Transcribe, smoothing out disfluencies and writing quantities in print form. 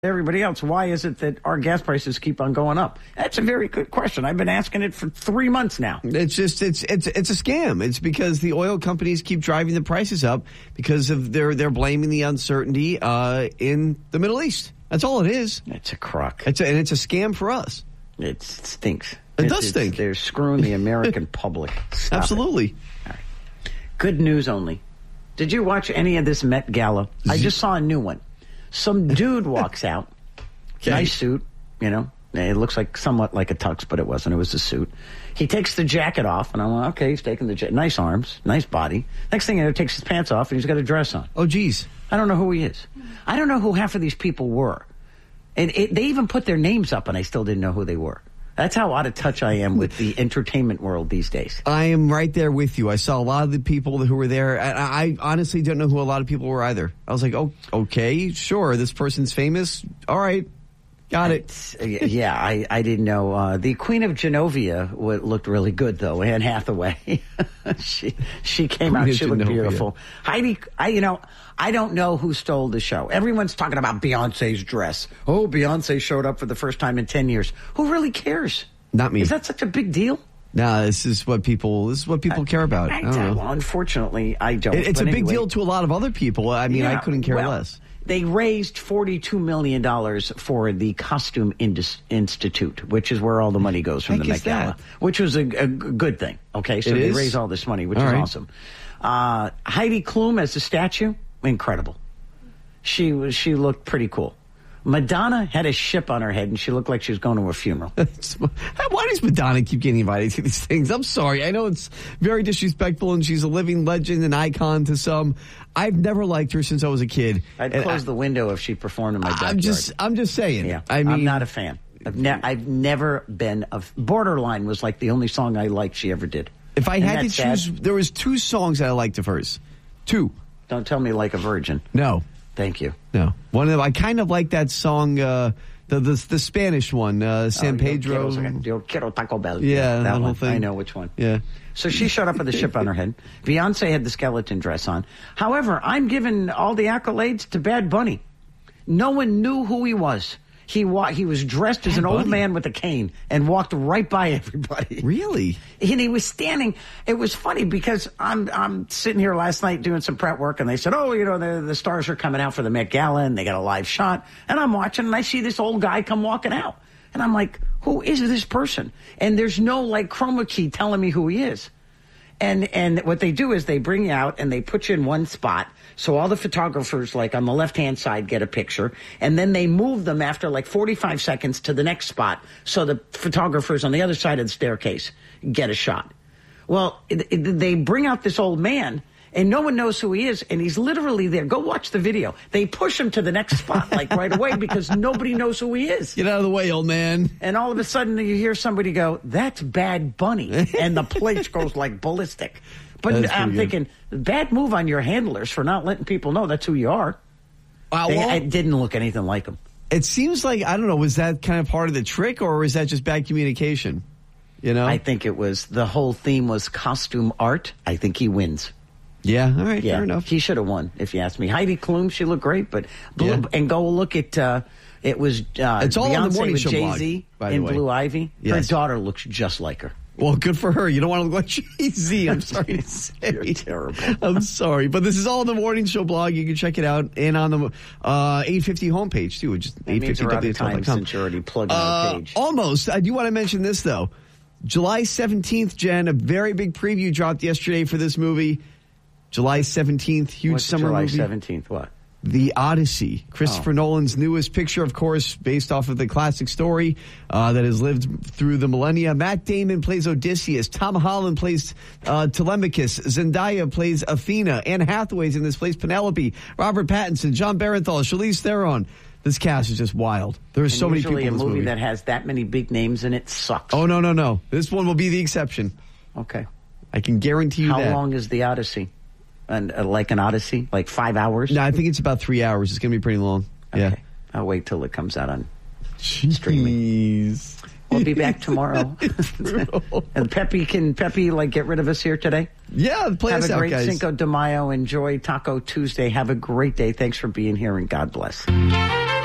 everybody else, why is it that our gas prices keep on going up? That's a very good question. I've been asking it for 3 months now. It's a scam. It's because the oil companies keep driving the prices up because of they're blaming the uncertainty in the Middle East. That's all it is. It's a crock. And it's a scam for us. It stinks. It does stink. They're screwing the American public. Stop Absolutely. It. All right. Good news only. Did you watch any of this Met Gala? I just saw a new one. Some dude walks out, nice suit, It looks like somewhat like a tux, but it wasn't. It was a suit. He takes the jacket off, and I'm like, okay, he's taking the jacket. Nice arms, nice body. Next thing you know, he takes his pants off, and he's got a dress on. Oh, geez. I don't know who he is. I don't know who half of these people were. And they even put their names up, and I still didn't know who they were. That's how out of touch I am with the entertainment world these days. I am right there with you. I saw a lot of the people who were there. And I honestly don't know who a lot of people were either. I was like, oh, okay, sure, this person's famous. All right, got it. Yeah, I didn't know. The Queen of Genovia looked really good, though. Anne Hathaway. she came out. She looked beautiful. Heidi, I don't know who stole the show. Everyone's talking about Beyonce's dress. Oh, Beyonce showed up for the first time in 10 years. Who really cares? Not me. Is that such a big deal? No, this is what people care about. I don't know. Well, unfortunately, I don't. It's a big deal to a lot of other people. I mean, I couldn't care less. They raised $42 million for the Costume Institute, which is where all the money goes from the Met Gala, which was a good thing. Okay, so they raised all this money, which is awesome. Heidi Klum as a statue, incredible. She looked pretty cool. Madonna had a ship on her head, and she looked like she was going to a funeral. Why does Madonna keep getting invited to these things? I'm sorry. I know it's very disrespectful, and she's a living legend and icon to some. I've never liked her since I was a kid. I'd close the window if she performed in my backyard. I'm just saying. Yeah, I'm not a fan. I've never been Borderline was like the only song I liked she ever did. If I had to choose, there was 2 songs that I liked of hers. 2. Don't tell me Like a Virgin. No. Thank you. No. One of them, I kind of like that song, the Spanish one, San Pedro. Yo quiero Taco Bell. Yeah, that whole one. thing. I know which one. Yeah. So she showed up with a ship on her head. Beyonce had the skeleton dress on. However, I'm giving all the accolades to Bad Bunny. No one knew who he was. He was dressed as an old man with a cane and walked right by everybody. Really? And he was standing. It was funny because I'm sitting here last night doing some prep work, and they said, the stars are coming out for the Met Gala, and they got a live shot. And I'm watching, and I see this old guy come walking out. And I'm like, who is this person? And there's no, chroma key telling me who he is. And what they do is they bring you out and they put you in one spot. So all the photographers, on the left-hand side, get a picture. And then they move them after 45 seconds to the next spot. So the photographers on the other side of the staircase get a shot. Well, they bring out this old man, and no one knows who he is. And he's literally there. Go watch the video. They push him to the next spot, right away, because nobody knows who he is. Get out of the way, old man. And all of a sudden you hear somebody go, that's Bad Bunny. And the place goes ballistic. But I'm thinking, bad move on your handlers for not letting people know that's who you are. It didn't look anything like him. It seems like, I don't know, was that kind of part of the trick, or was that just bad communication? I think it was, the whole theme was costume art. I think he wins. Yeah, all right, fair enough. He should have won, if you ask me. Heidi Klum, she looked great, but and go look at it was it's all Beyonce on the morning with show Jay-Z blog, in Blue Ivy. Yes. Her daughter looks just like her. Well, good for her. You don't want to look like Jay-Z. I'm sorry to say. You're terrible. I'm sorry. But this is all on the morning show blog. You can check it out. And on the 850 homepage, too. Which is 850wtl.com. Since you're already plugging the page. Almost. I do want to mention this, though. July 17th, Jen, a very big preview dropped yesterday for this movie. July 17th, huge summer movie. July 17th, what? The Odyssey, Christopher Nolan's newest picture, of course, based off of the classic story that has lived through the millennia. Matt Damon plays Odysseus. Tom Holland plays Telemachus. Zendaya plays Athena. Anne Hathaway's in this, plays Penelope. Robert Pattinson, John Barenthal, Charlize Theron. This cast is just wild. There are so many people in this movie. A movie that has that many big names in it sucks. Oh, no. This one will be the exception. Okay. I can guarantee you that. How long is the Odyssey? And an Odyssey, 5 hours? No, I think it's about 3 hours. It's going to be pretty long. Okay. Yeah. I'll wait till it comes out on streaming. We'll be back tomorrow. And Pepe, get rid of us here today? Yeah, play us out, guys. Have a great Cinco de Mayo. Enjoy Taco Tuesday. Have a great day. Thanks for being here, and God bless.